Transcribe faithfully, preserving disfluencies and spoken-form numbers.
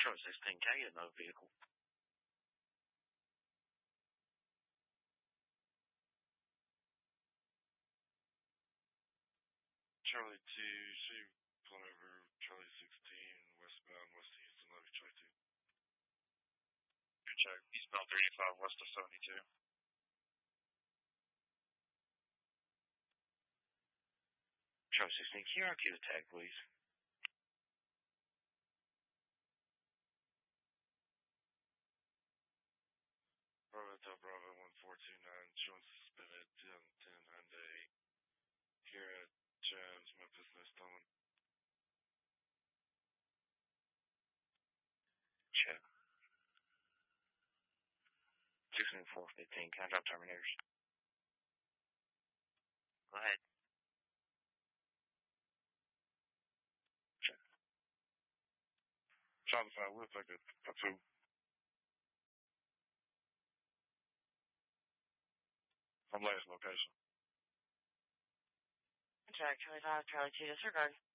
Charlie sixteen, can I get another vehicle? Charlie two, see, pulling over Charlie sixteen, westbound, west of Houston, Levy Charlie two. Good check, eastbound three eighty-five, west of seventy-two. Charlie sixteen, can you R Q the tag, please? Bravo Hotel Bravo one four two nine, showing suspended ten ten Hyundai. Here at Jones, Memphis, no stolen. Check. sixteen four fifteen, can I drop terminators? Go ahead. Check. Charlie five, we'll take it. Up two. From last location. Check, Charlie five, Charlie two, disregard.